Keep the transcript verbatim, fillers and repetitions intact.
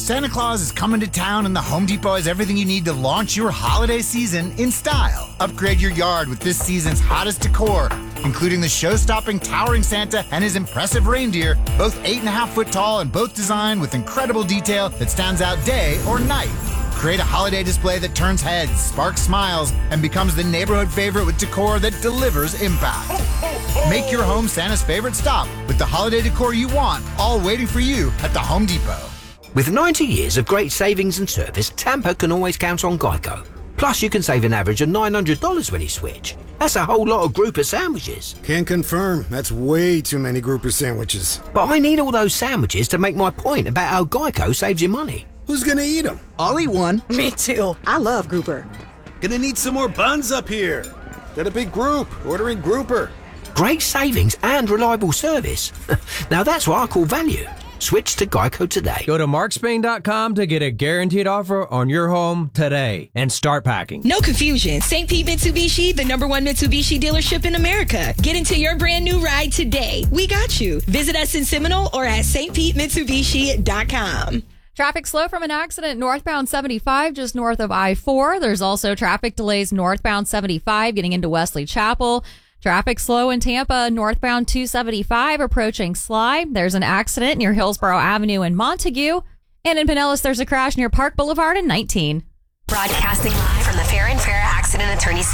Santa Claus is coming to town and the Home Depot has everything you need to launch your holiday season in style. Upgrade your yard with this season's hottest decor, including the show-stopping towering Santa and his impressive reindeer, both eight and a half foot tall and both designed with incredible detail that stands out day or night. Create a holiday display that turns heads, sparks smiles, and becomes the neighborhood favorite with decor that delivers impact. Make your home Santa's favorite stop with the holiday decor you want, all waiting for you at the Home Depot. With ninety years of great savings and service, Tampa can always count on Geico. Plus, you can save an average of nine hundred dollars when you switch. That's a whole lot of grouper sandwiches. Can confirm. That's way too many grouper sandwiches. But I need all those sandwiches to make my point about how Geico saves you money. Who's gonna eat them? I'll eat one. Me too. I love grouper. Gonna need some more buns up here. Got a big group. Ordering grouper. Great savings and reliable service. Now that's what I call value. Switch to Geico today. Go to mark spain dot com to get a guaranteed offer on your home today and start packing. No confusion. Saint Pete Mitsubishi, the number one Mitsubishi dealership in America. Get into your brand new ride today. We got you. Visit us in Seminole or at s t pete mitsubishi dot com. Traffic slow from an accident northbound seventy-five just north of I four. There's also traffic delays northbound seventy-five getting into Wesley Chapel. Traffic slow in Tampa northbound two seventy-five approaching Sly. There's an accident near Hillsborough Avenue in Montague. And in Pinellas, there's a crash near Park Boulevard in nineteen. Broadcasting live from the Fair and Fair Accident Attorney Center.